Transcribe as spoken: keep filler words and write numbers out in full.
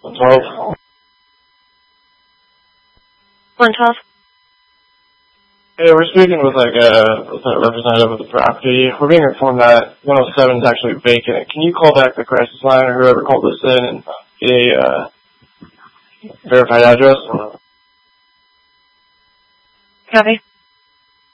one twelve. one twelve. Hey, we're speaking with like a, with a representative of the property. We're being informed that one oh seven is actually vacant. Can you call back the crisis line or whoever called us in and get a uh, verified address? Copy.